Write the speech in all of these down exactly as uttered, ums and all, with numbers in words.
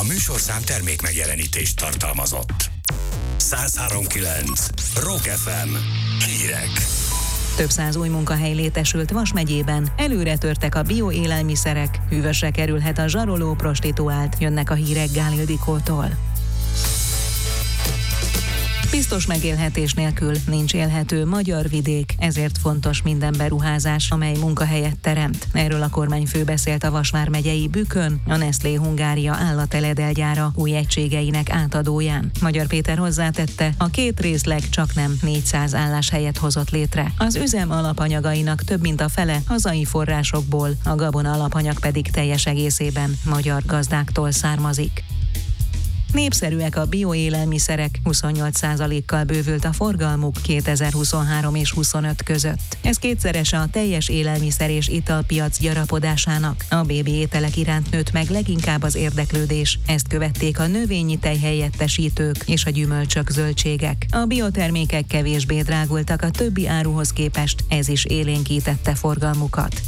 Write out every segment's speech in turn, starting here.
A műsorszám termék megjelenítést tartalmazott. száz három kilenc Rock ef em. Hírek. Több száz új munkahely létesült Vas megyében, előre törtek a bioélelmiszerek, hűvösre kerülhet a zsaroló prostituált, jönnek a hírek Gál Ildikótól. Biztos megélhetés nélkül nincs élhető magyar vidék, ezért fontos minden beruházás, amely munkahelyet teremt. Erről a kormányfő beszélt a Vas vármegyei Bükön, a Nestlé Hungária állateledelgyára új egységeinek átadóján. Magyar Péter hozzátette, a két részleg csaknem négyszáz álláshelyet hozott létre. Az üzem alapanyagainak több mint a fele hazai forrásokból, a gabona alapanyag pedig teljes egészében magyar gazdáktól származik. Népszerűek a bioélelmiszerek, huszonnyolc százalékkal bővült a forgalmuk kétezer-huszonhárom és huszonöt között. Ez kétszerese a teljes élelmiszer és italpiac gyarapodásának. A bébi ételek iránt nőtt meg leginkább az érdeklődés. Ezt követték a növényi tejhelyettesítők és a gyümölcsök, zöldségek. A biotermékek kevésbé drágultak a többi áruhoz képest, ez is élénkítette forgalmukat.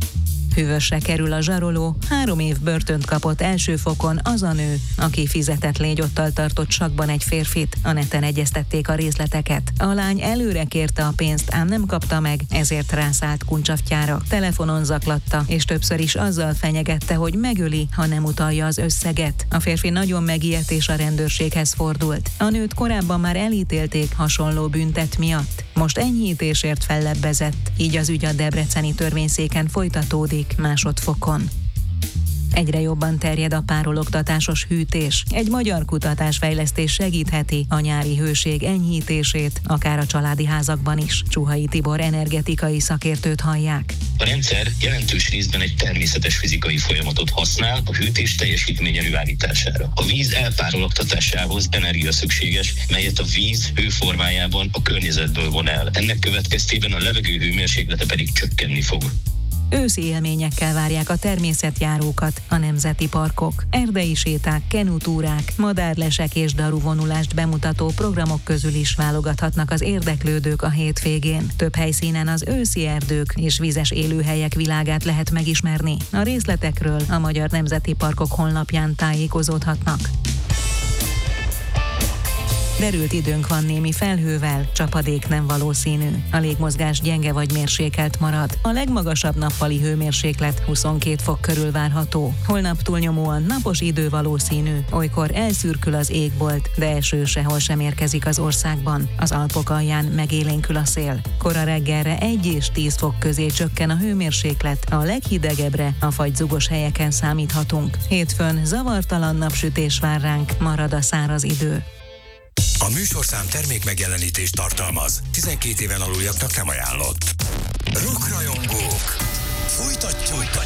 Hűvösre kerül a zsaroló, három év börtönt kapott első fokon az a nő, aki fizetett légyottal tartott sakban egy férfit. A neten egyeztették a részleteket. A lány előre kérte a pénzt, ám nem kapta meg, ezért rászállt kuncsaftjára. Telefonon zaklatta, és többször is azzal fenyegette, hogy megöli, ha nem utalja az összeget. A férfi nagyon megijedt és a rendőrséghez fordult. A nőt korábban már elítélték hasonló büntet miatt. Most enyhítésért fellebbezett, így az ügy a debreceni törvényszéken folytatódik másodfokon. Egyre jobban terjed a párologtatásos hűtés. Egy magyar kutatásfejlesztés segítheti a nyári hőség enyhítését, akár a családi házakban is. Csuhai Tibor energetikai szakértőt hallják. A rendszer jelentős részben egy természetes fizikai folyamatot használ a hűtés teljesítmény előállítására. A víz elpárologtatásához energia szükséges, melyet a víz hőformájában a környezetből von el. Ennek következtében a levegő hőmérséklete pedig csökkenni fog. Őszi élményekkel várják a természetjárókat a nemzeti parkok. Erdei séták, kenutúrák, madárlesek és daruvonulást bemutató programok közül is válogathatnak az érdeklődők a hétvégén. Több helyszínen az őszi erdők és vízes élőhelyek világát lehet megismerni. A részletekről a Magyar Nemzeti Parkok honlapján tájékozódhatnak. Derült időnk van némi felhővel, csapadék nem valószínű. A légmozgás gyenge vagy mérsékelt marad. A legmagasabb nappali hőmérséklet huszonkét fok körül várható. Holnap túlnyomóan napos idő valószínű, olykor elszürkül az égbolt, de eső sehol sem érkezik az országban. Az Alpok alján megélénkül a szél. Kora reggelre egy és tíz fok közé csökken a hőmérséklet, a leghidegebbre a fagyzugos helyeken számíthatunk. Hétfőn zavartalan napsütés vár ránk, marad a száraz idő. A műsorszám termék megjelenítést tartalmaz. tizenkét éven aluljaknak nem ajánlott. Rock rajongók, folytatjuk!